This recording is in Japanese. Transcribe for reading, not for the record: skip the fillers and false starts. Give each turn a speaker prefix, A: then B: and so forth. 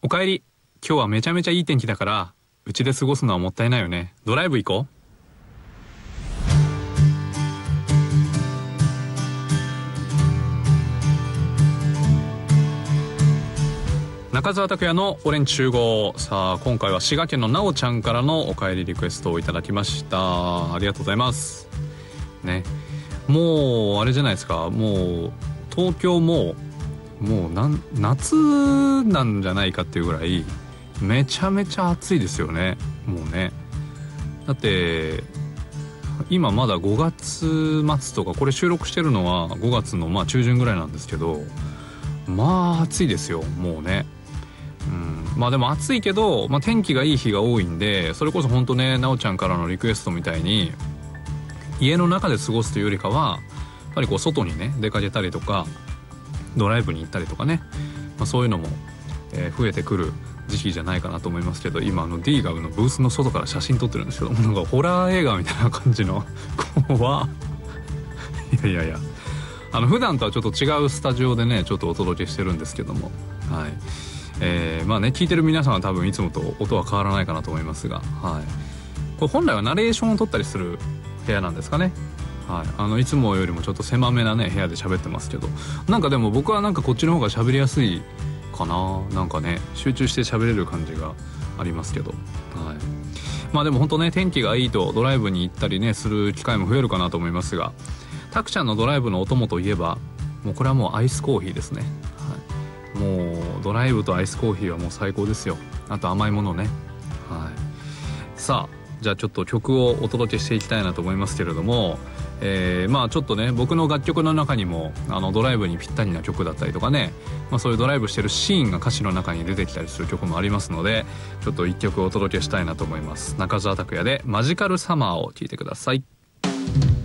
A: おかえり。今日はめちゃめちゃいい天気だからうちで過ごすのはもったいないよね。ドライブ行こう。中澤拓也のオレンジ集合。さあ今回は滋賀県のなおちゃんからのおかえりリクエストをいただきました。ありがとうございますね。もうあれじゃないですか、もう東京も夏なんじゃないかっていうぐらいめちゃめちゃ暑いですよね。もうね、だって今まだ5月末とか、これ収録してるのは5月の中旬ぐらいなんですけど、まあ暑いですよもうね。まあでも暑いけど、天気がいい日が多いんで、それこそ本当ね、なおちゃんからのリクエストみたいに家の中で過ごすというよりかはやっぱりこう外にね出かけたりとかドライブに行ったりとかね、そういうのも、増えてくる時期じゃないかなと思いますけど、今D がブースの外から写真撮ってるんですけど、なんかホラー映画みたいな感じの怖いや普段とはちょっと違うスタジオでねちょっとお届けしてるんですけども、はい、聞いてる皆さんは多分いつもと音は変わらないかなと思いますが、はい、これ本来はナレーションを撮ったりする部屋なんですかね。はい、いつもよりもちょっと狭めなね部屋で喋ってますけど、なんかでも僕はなんかこっちの方が喋りやすいかな。なんかね集中して喋れる感じがありますけど、はい、でも本当ね天気がいいとドライブに行ったりねする機会も増えるかなと思いますが、タクちゃんのドライブのお供といえばもうこれはもうアイスコーヒーですね。はい、もうドライブとアイスコーヒーはもう最高ですよ。あと甘いものね。はい、さあじゃあちょっと曲をお届けしていきたいなと思いますけれども、ちょっとね僕の楽曲の中にもドライブにぴったりな曲だったりとかね、そういうドライブしてるシーンが歌詞の中に出てきたりする曲もありますので、ちょっと一曲お届けしたいなと思います。中澤拓也でマジカルサマーを聴いてください。